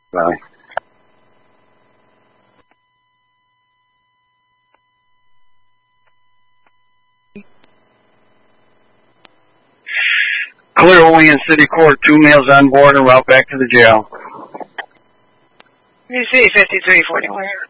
Bye. Clear only in city court. 2 males on board and route back to the jail. You see 5341.